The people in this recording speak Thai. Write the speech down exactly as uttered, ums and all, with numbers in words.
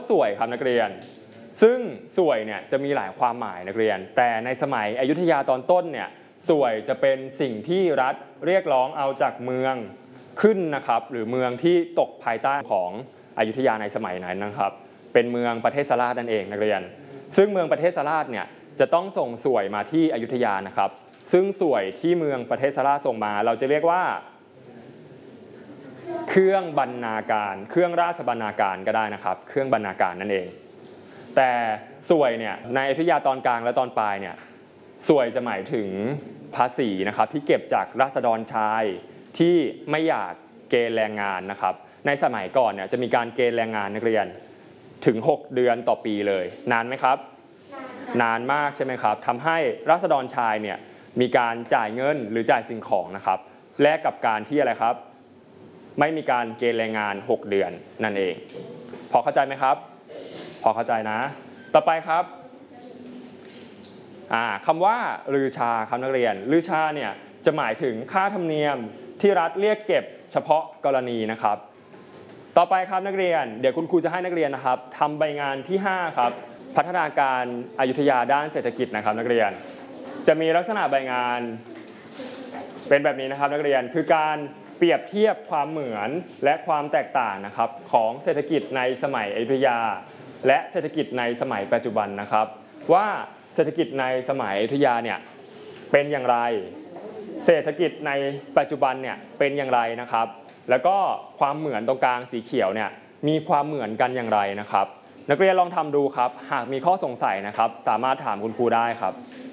สวยครับนักเรียนซึ่งสวยเนี่ยจะมีหลายความหมายนักเรียนแต่ในสมัยอยุธยาตอนต้นเนี่ยสวยจะเป็นสิ่งที่รัฐเรียกร้องเอาจากเมืองขึ้นนะครับหรือเมืองที่ตกภายใต้ของอยุธยาในสมัยนั้นนะครับเป็นเมืองประเทศสราชนั่นเองนักเรียนซึ่งเมืองประเทศสราชเนี่ยจะต้องส่งสวยมาที่อยุธยานะครับซึ่งสวยที่เมืองประเทศสราชส่งมาเราจะเรียกว่าเครื่องบรรณาการเครื่องราชบรรณาการก็ได้นะครับเครื่องบรรณาการนั่นเองแต่สวยเนี่ยในอยุธยาตอนกลางและตอนปลายเนี่ยสวยจะหมายถึงภาษีนะครับที่เก็บจากราษฎรชายที่ไม่อยากเกณฑ์แรงงานนะครับในสมัยก่อนเนี่ยจะมีการเกณฑ์แรงงานนักเรียนถึงหกเดือนต่อปีเลยนานไหมครับนานมากใช่ไหมครับทำให้ราษฎรชายเนี่ยมีการจ่ายเงินหรือจ่ายสิ่งของนะครับแลกกับการที่อะไรครับไม่มีการเกณฑ์แรงงานหกเดือนนั่นเองพอเข้าใจไหมครับพอเข้าใจนะต่อไปครับคำว่าลือชาครับนักเรียนลือชาเนี่ยจะหมายถึงค่าธรรมเนียมที่รัฐเรียกเก็บเฉพาะกรณีนะครับต่อไปครับนักเรียนเดี๋ยวคุณครูจะให้นักเรียนนะครับทำใบงานที่ห้าครับพัฒนาการอยุธยาด้านเศรษฐกิจนะครับนักเรียนจะมีลักษณะใบงานเป็นแบบนี้นะครับนักเรียนคือการเปรียบเทียบความเหมือนและความแตกต่างนะครับของเศรษฐกิจในสมัยอยุธยาและเศรษฐกิจในสมัยปัจจุบันนะครับว่าเศรษฐกิจในสมัยอยุธยาเนี่ยเป็นอย่างไรเศรษฐกิจในปัจจุบันเนี่ยเป็นอย่างไรนะครับแล้วก็ความเหมือนตรงกลางสีเขียวเนี่ยมีความเหมือนกันอย่างไรนะครับนักเรียนลองทำดูครับหากมีข้อสงสัยนะครับสามารถถามคุณครูได้ครับ